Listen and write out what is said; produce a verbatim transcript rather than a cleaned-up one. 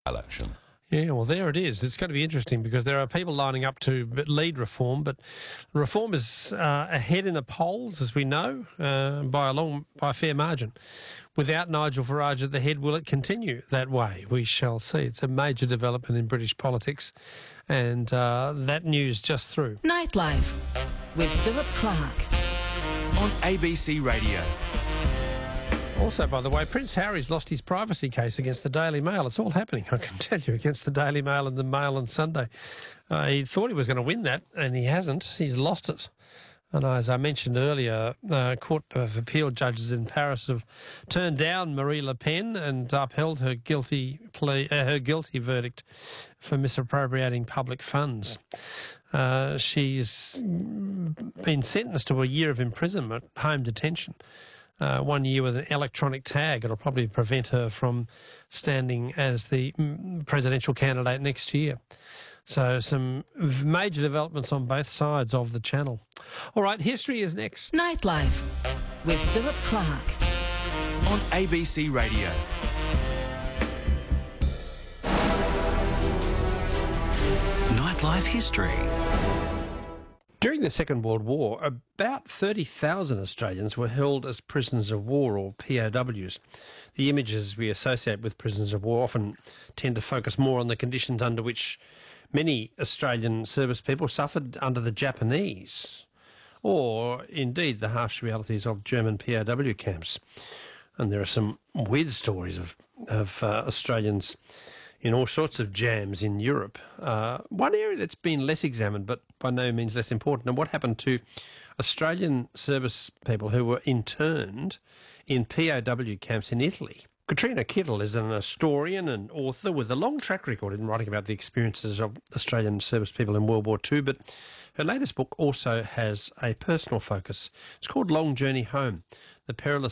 election. Yeah, well, there it is. It's going to be interesting because there are people lining up to lead Reform, but Reform is uh, ahead in the polls, as we know, uh, by a long, by a fair margin. Without Nigel Farage at the head, will it continue that way? We shall see. It's a major development in British politics, and uh, that news just through. Nightlife with Philip Clark On A B C Radio. Also, by the way, Prince Harry's lost his privacy case against the Daily Mail. It's all happening, I can tell you, against the Daily Mail and the Mail on Sunday. Uh, he thought he was going to win that, and he hasn't. He's lost it. And as I mentioned earlier, uh, Court of Appeal judges in Paris have turned down Marie Le Pen and upheld her guilty plea, uh, her guilty verdict for misappropriating public funds. Uh, she's been sentenced to a year of imprisonment, home detention. Uh, one year with an electronic tag. It'll probably prevent her from standing as the presidential candidate next year. So some major developments on both sides of the channel. All right, history is next. Nightlife with Philip Clark On A B C Radio. Nightlife history. During the Second World War, about thirty thousand Australians were held as prisoners of war, or P O Ws. The images we associate with prisoners of war often tend to focus more on the conditions under which many Australian service people suffered under the Japanese, or indeed the harsh realities of German P O W camps. And there are some weird stories of, of uh, Australians in all sorts of jams in Europe. Uh, one area that's been less examined, but by no means less important, and what happened to Australian service people who were interned in P O W camps in Italy. Katrina Kittle is an historian and author with a long track record in writing about the experiences of Australian service people in World War Two, but her latest book also has a personal focus. It's called Long Journey Home, The Perilous